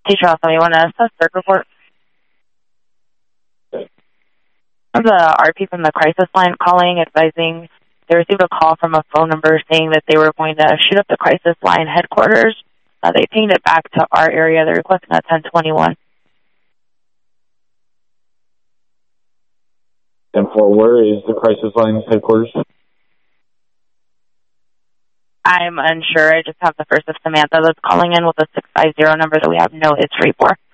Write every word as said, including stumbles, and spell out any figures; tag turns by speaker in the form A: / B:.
A: Teacher also, you want to assess third report? The R P from the crisis line calling, advising they received a call from a phone number saying that they were going to shoot up the crisis line headquarters. Uh, they pinged it back to our area. They're requesting a ten twenty-one.
B: And for where is the crisis line headquarters?
A: I'm unsure. I just have the first of Samantha that's calling in with a six five zero number that we have no history for.